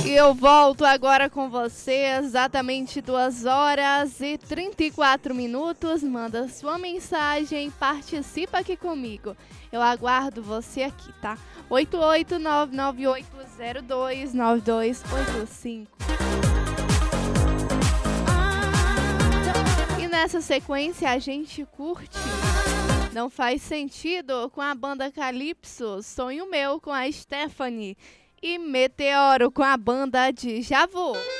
E eu volto agora com você, exatamente 2h34. Manda sua mensagem, participa aqui comigo. Eu aguardo você aqui, tá? 88998029285. E nessa sequência a gente curte Não Faz Sentido com a banda Calypso, Sonho Meu com a Stephanie e Meteoro com a banda Djavoô.